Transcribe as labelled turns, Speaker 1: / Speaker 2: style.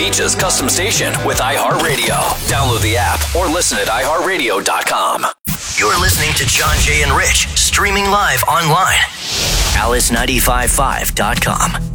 Speaker 1: Beach's custom station with iHeartRadio. Download the app or listen at iHeartRadio.com.
Speaker 2: You're listening to John, Jay, and Rich, streaming live online. Alice955.com.